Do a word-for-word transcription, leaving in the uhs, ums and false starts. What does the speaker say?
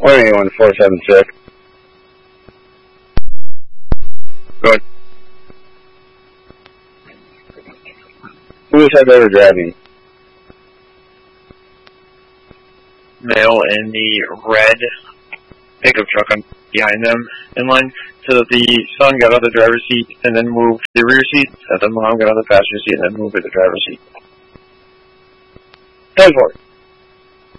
one eighty-one four seven six. Good. Who was that ever driving? Male in the red pickup truck on behind them in line, so that the son got out of the driver's seat and then moved to the rear seat, and the mom got out of the passenger seat and then moved to the driver's seat. ten four.